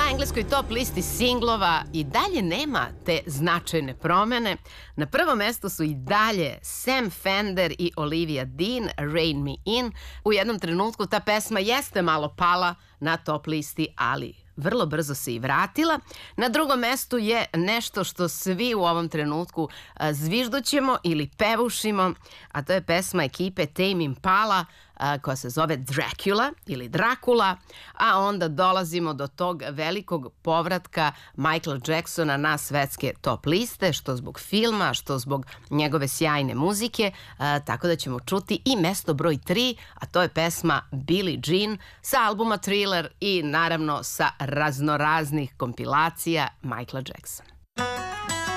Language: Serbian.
engleskoj top listi singlova i dalje nema te značajne promene. Na prvom mestu su i dalje Sam Fender i Olivia Dean, Rein Me In. U jednom trenutku ta pesma jeste malo pala na top listi, ali vrlo brzo se i vratila. Na drugom mestu je nešto što svi u ovom trenutku zviždućemo ili pevušimo, a to je pesma ekipe Tame Impala koja se zove Dracula ili Dracula, a onda dolazimo do tog velikog povratka Michaela Jacksona na svetske top liste, što zbog filma, što zbog njegove sjajne muzike, tako da ćemo čuti i mesto broj 3, a to je pesma Billie Jean sa albuma Thriller i naravno sa raznoraznih kompilacija Michaela Jacksona.